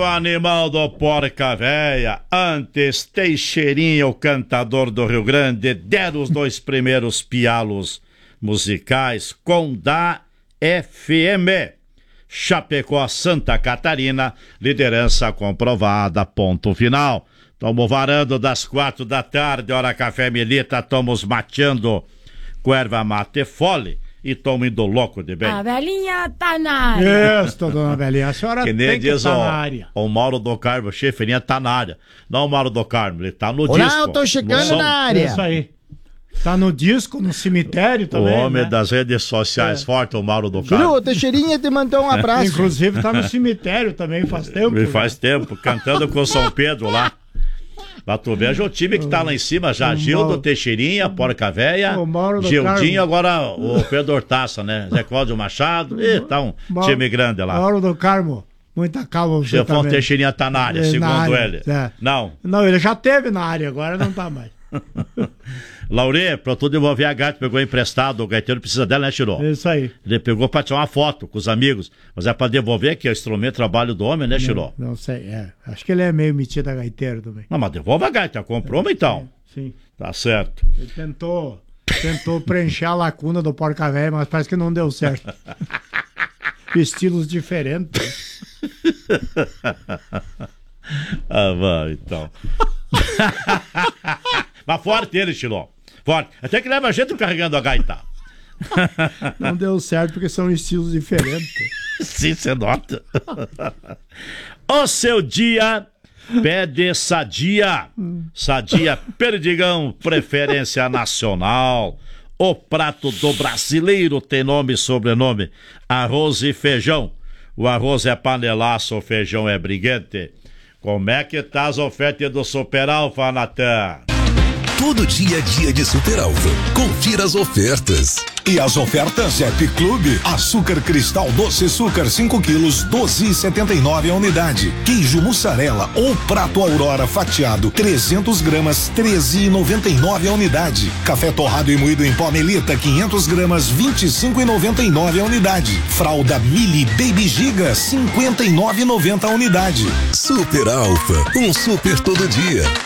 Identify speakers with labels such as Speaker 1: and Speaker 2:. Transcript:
Speaker 1: meu animal do Porca Véia. Antes, Teixeirinha, o cantador do Rio Grande, deram os 2 primeiros pialos musicais com da FM. Chapecó, Santa Catarina, liderança comprovada, ponto final. Tamo varando das 4 da tarde, hora café milita, estamos mateando com erva mate fole e tamo indo louco de bem.
Speaker 2: A velhinha tá na área.
Speaker 3: Isso, dona velhinha, a senhora
Speaker 1: que nem
Speaker 3: tem que
Speaker 1: diz
Speaker 3: estar na área.
Speaker 1: o Mauro do Carmo, o chefeirinha tá na área. Não o Mauro do Carmo, ele tá no
Speaker 4: Olá,
Speaker 1: disco.
Speaker 4: eu tô chegando na área.
Speaker 3: Isso aí. Tá no disco, no cemitério também.
Speaker 1: O homem
Speaker 3: né?
Speaker 1: das redes sociais, forte, o Mauro do Carmo.
Speaker 4: Viu, o Teixeirinha te mandou um abraço.
Speaker 3: Inclusive tá no cemitério também, faz tempo.
Speaker 1: E faz tempo, cantando com o São Pedro lá. Pra tu ver, o time que tá lá em cima já, Gildo, Teixeirinha, Porca Véia, Gildinho, agora o Pedro Hortaça, né? Zé Cláudio Machado, e tá um time grande lá.
Speaker 3: Mauro do Carmo, muita calma você
Speaker 1: Chefão
Speaker 3: também.
Speaker 1: Teixeirinha tá na área, segundo
Speaker 3: na área,
Speaker 1: ele.
Speaker 3: é.
Speaker 1: Não.
Speaker 3: Não, ele já teve na área, agora não tá mais.
Speaker 1: Laurê, pra tu devolver a gaita, pegou emprestado, o gaiteiro precisa dela, né, Chirô?
Speaker 3: Isso aí.
Speaker 1: Ele pegou pra tirar uma foto com os amigos, mas é pra devolver, que é o instrumento, trabalho do homem, né, Chirô?
Speaker 3: Não sei, acho que ele é meio metido a gaiteiro também.
Speaker 1: Não, mas devolve a gaita, comprou uma então.
Speaker 3: Sim.
Speaker 1: Tá certo.
Speaker 3: Ele tentou preencher a lacuna do Porca Véia, mas parece que não deu certo. Estilos diferentes.
Speaker 1: Ah, vai, então. Mas forte ele, Chiló. Forte. Até que leva a gente carregando a gaita.
Speaker 3: Não deu certo porque são estilos diferentes.
Speaker 1: Sim, você nota. O seu dia pede Sadia. Sadia Perdigão, preferência nacional. O prato do brasileiro tem nome e sobrenome. Arroz e feijão. O arroz é panelaço, o feijão é briguente. Como é que tá as ofertas do Super Alfa, Natan?
Speaker 5: Todo dia é dia de Super Alfa. Confira as ofertas.
Speaker 6: E as ofertas Happy Club. Açúcar cristal doce açúcar 5 quilos, 12,79 a unidade. Queijo mussarela ou prato Aurora fatiado, 300 gramas, 13,99 a unidade. Café torrado e moído em pó Melita, 500 gramas, 25,99 a unidade. Fralda Mili Baby Giga, 59,90 a unidade.
Speaker 5: Super Alfa, um super todo dia.